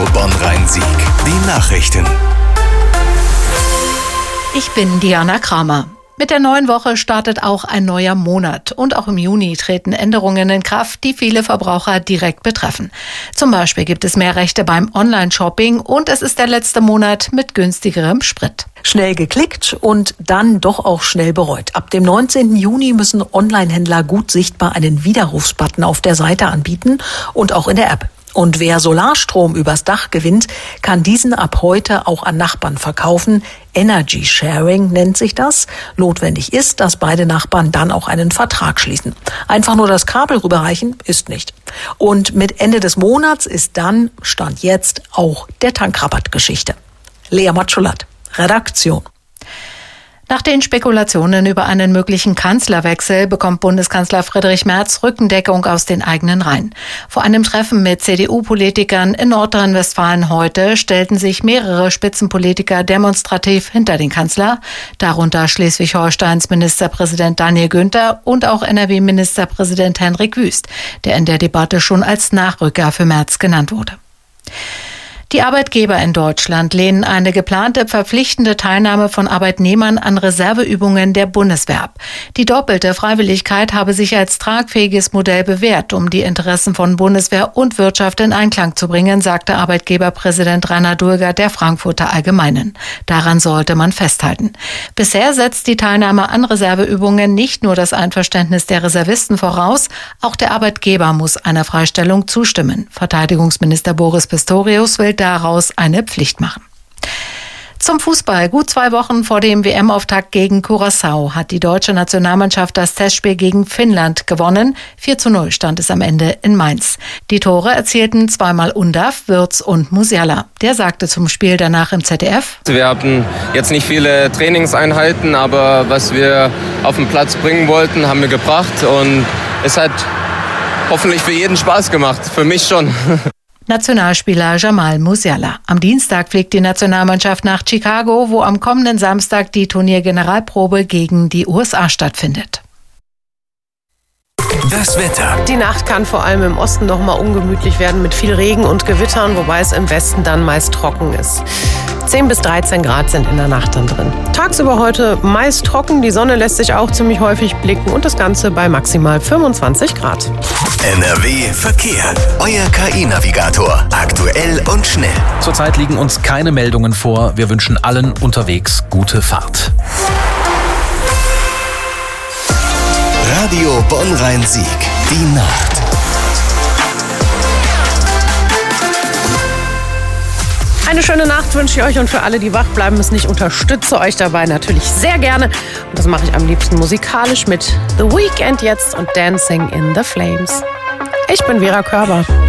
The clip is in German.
Bonn-Rhein-Sieg. Die Nachrichten. Ich bin Diana Kramer. Mit der neuen Woche startet auch ein neuer Monat. Und auch im Juni treten Änderungen in Kraft, die viele Verbraucher direkt betreffen. Zum Beispiel gibt es mehr Rechte beim Online-Shopping und es ist der letzte Monat mit günstigerem Sprit. Schnell geklickt und dann doch auch schnell bereut. Ab dem 19. Juni müssen Online-Händler gut sichtbar einen Widerrufsbutton auf der Seite anbieten und auch in der App. Und wer Solarstrom übers Dach gewinnt, kann diesen ab heute auch an Nachbarn verkaufen. Energy Sharing nennt sich das. Notwendig ist, dass beide Nachbarn dann auch einen Vertrag schließen. Einfach nur das Kabel rüberreichen ist nicht. Und mit Ende des Monats ist dann, Stand jetzt, auch der Tankrabatt Geschichte. Lea Matschulat, Redaktion. Nach den Spekulationen über einen möglichen Kanzlerwechsel bekommt Bundeskanzler Friedrich Merz Rückendeckung aus den eigenen Reihen. Vor einem Treffen mit CDU-Politikern in Nordrhein-Westfalen heute stellten sich mehrere Spitzenpolitiker demonstrativ hinter den Kanzler, darunter Schleswig-Holsteins Ministerpräsident Daniel Günther und auch NRW-Ministerpräsident Henrik Wüst, der in der Debatte schon als Nachrücker für Merz genannt wurde. Die Arbeitgeber in Deutschland lehnen eine geplante verpflichtende Teilnahme von Arbeitnehmern an Reserveübungen der Bundeswehr ab. Die doppelte Freiwilligkeit habe sich als tragfähiges Modell bewährt, um die Interessen von Bundeswehr und Wirtschaft in Einklang zu bringen, sagte Arbeitgeberpräsident Rainer Dulger der Frankfurter Allgemeinen. Daran sollte man festhalten. Bisher setzt die Teilnahme an Reserveübungen nicht nur das Einverständnis der Reservisten voraus, auch der Arbeitgeber muss einer Freistellung zustimmen. Verteidigungsminister Boris Pistorius will daraus eine Pflicht machen. Zum Fußball. Gut 2 Wochen vor dem WM-Auftakt gegen Curaçao hat die deutsche Nationalmannschaft das Testspiel gegen Finnland gewonnen. 4:0 stand es am Ende in Mainz. Die Tore erzielten zweimal Undav, Würz und Musiala. Der sagte zum Spiel danach im ZDF: Wir hatten jetzt nicht viele Trainingseinheiten, aber was wir auf den Platz bringen wollten, haben wir gebracht. Und es hat hoffentlich für jeden Spaß gemacht. Für mich schon. Nationalspieler Jamal Musiala. Am Dienstag fliegt die Nationalmannschaft nach Chicago, wo am kommenden Samstag die Turniergeneralprobe gegen die USA stattfindet. Das Wetter. Die Nacht kann vor allem im Osten noch mal ungemütlich werden mit viel Regen und Gewittern, wobei es im Westen dann meist trocken ist. 10 bis 13 Grad sind in der Nacht dann drin. Tagsüber heute meist trocken, die Sonne lässt sich auch ziemlich häufig blicken und das Ganze bei maximal 25 Grad. NRW Verkehr. Euer KI-Navigator. Aktuell und schnell. Zurzeit liegen uns keine Meldungen vor. Wir wünschen allen unterwegs gute Fahrt. Radio Bonn-Rhein-Sieg. Die Nacht. Eine schöne Nacht wünsche ich euch und für alle, die wach bleiben müssen, ich unterstütze euch dabei natürlich sehr gerne. Und das mache ich am liebsten musikalisch mit The Weeknd jetzt und Dancing in the Flames. Ich bin Vera Körber.